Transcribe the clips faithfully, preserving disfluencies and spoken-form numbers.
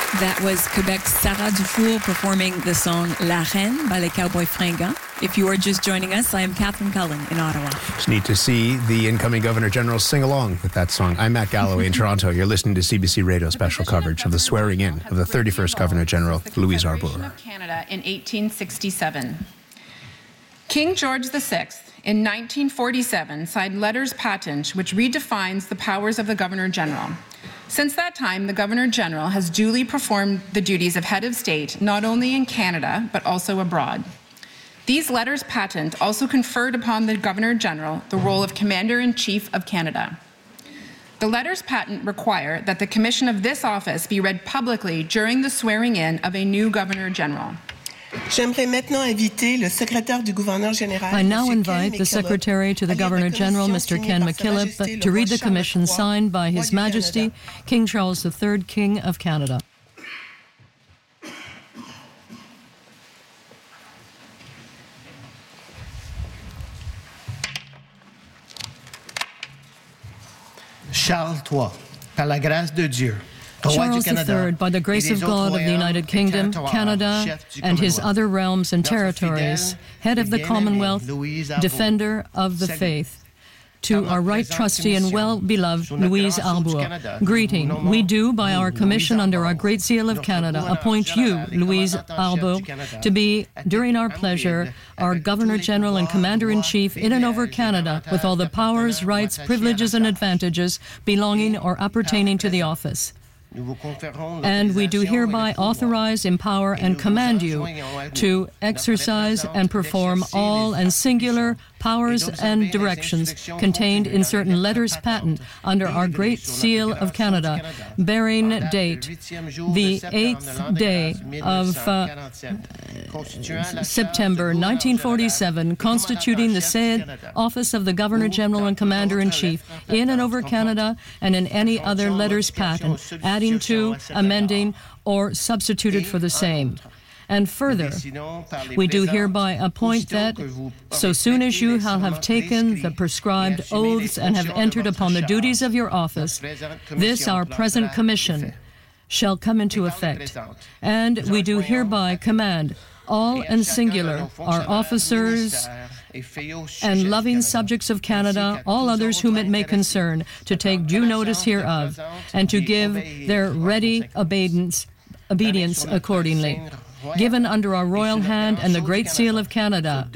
That was Quebec's Sarah Dufour performing the song La Reine by Les Cowboys Fringants. If you are just joining us, I am Catherine Cullen in Ottawa. It's neat to see the incoming Governor General sing along with that song. I'm Matt Galloway in Toronto. You're listening to C B C Radio special coverage of the swearing in of the thirty-first Governor General, Louise Arbour. Of Canada in eighteen sixty-seven. King George the Sixth in nineteen forty-seven signed letters patent which redefines the powers of the Governor General. Since that time, the Governor-General has duly performed the duties of head of state, not only in Canada, but also abroad. These letters patent also conferred upon the Governor-General the role of Commander-in-Chief of Canada. The letters patent require that the commission of this office be read publicly during the swearing-in of a new Governor-General. J'aimerais maintenant inviter le secrétaire du gouverneur général. I now invite the Secretary to the Governor General, Mister Ken McKillop, to read the commission signed by His Majesty King Charles the Third, King of Canada. Charles the Third, par la grâce de Dieu. Charles the Third, by the grace of God of the United Kingdom, Canada, and his other realms and territories, head of the Commonwealth, defender of the faith, to our right trustee and well-beloved Louise Arbour. Greeting. We do, by our commission under our Great Seal of Canada, appoint you, Louise Arbour, to be, during our pleasure, our Governor-General and Commander-in-Chief in and over Canada, with all the powers, rights, privileges, and advantages belonging or appertaining to the office. And we do hereby authorize, empower, and command you to exercise and perform all and singular powers and directions contained in certain letters patent under our Great Seal of Canada, bearing date the eighth day of uh, September nineteen forty-seven, constituting the said office of the Governor-General and Commander-in-Chief in and over Canada and in any other letters patent, adding to, amending, or substituted for the same. And further, we do hereby appoint that, so soon as you shall have taken the prescribed oaths and have entered upon the duties of your office, this our present commission shall come into effect. And we do hereby command all and singular, our officers and loving subjects of Canada, all others whom it may concern, to take due notice hereof, and to give their ready obedience, obedience accordingly. Given under our royal hand and the Great Seal of Canada,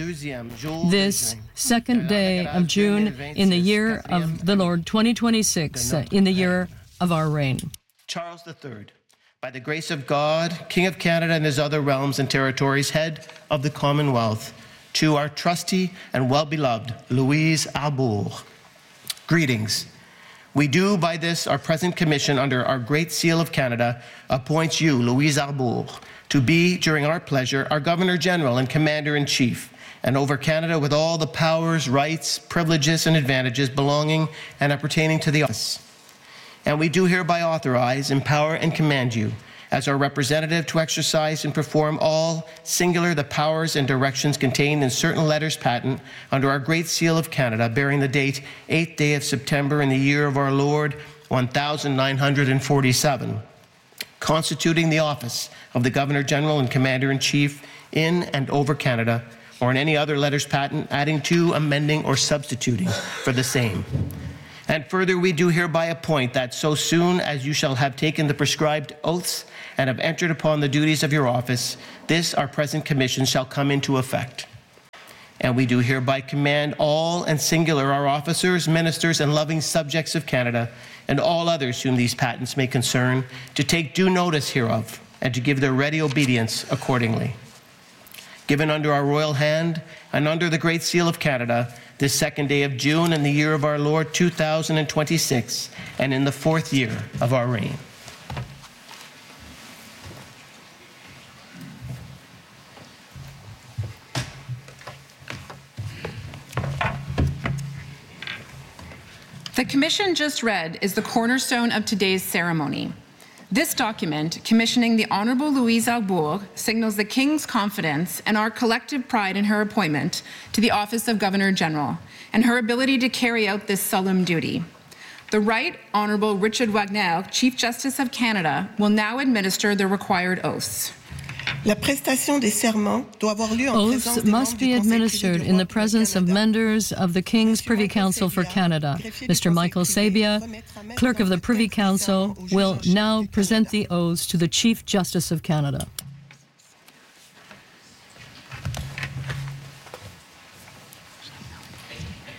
this second day of June in the year of the Lord twenty twenty-six, in the year of our reign. Charles the Third, by the grace of God, King of Canada and his other realms and territories, head of the Commonwealth, to our trusty and well-beloved Louise Arbour. Greetings. We do by this our present commission under our Great Seal of Canada appoint you, Louise Arbour, to be, during our pleasure, our Governor-General and Commander-in-Chief, and over Canada with all the powers, rights, privileges, and advantages belonging and appertaining to the office. And we do hereby authorize, empower, and command you, as our representative, to exercise and perform all, singular, the powers and directions contained in certain letters patent under our Great Seal of Canada, bearing the date eighth day of September in the year of our Lord, one thousand nine hundred forty-seven, constituting the office of the Governor-General and Commander-in-Chief in and over Canada, or in any other letters patent, adding to, amending, or substituting for the same. And further, we do hereby appoint that so soon as you shall have taken the prescribed oaths and have entered upon the duties of your office, this our present commission shall come into effect. And we do hereby command all and singular our officers, ministers, and loving subjects of Canada, and all others whom these patents may concern, to take due notice hereof, and to give their ready obedience accordingly. Given under our royal hand, and under the Great Seal of Canada, this second day of June in the year of our Lord two thousand twenty-six, and in the fourth year of our reign. The commission just read is the cornerstone of today's ceremony. This document, commissioning the Honourable Louise Arbour, signals the King's confidence and our collective pride in her appointment to the office of Governor-General and her ability to carry out this solemn duty. The Right Honourable Richard Wagner, Chief Justice of Canada, will now administer the required oaths. La prestation des serments doit avoir lieu en présence Oaths des must membres be du Conseil administered privé in du the roi pour le presence of Canada. members of the King's Privy Council for Canada. Mister Michael Sabia, Clerk of the Privy Council, will now present the oaths to the Chief Justice of Canada.